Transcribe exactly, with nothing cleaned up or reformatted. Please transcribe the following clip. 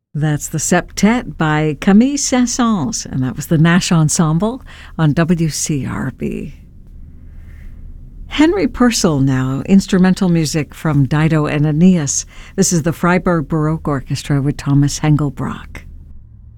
That's the Septet by Camille Saint-Saëns, and that was the Nash Ensemble on W C R B. Henry Purcell now, instrumental music from Dido and Aeneas. This is the Freiburg Baroque Orchestra with Thomas Hengelbrock.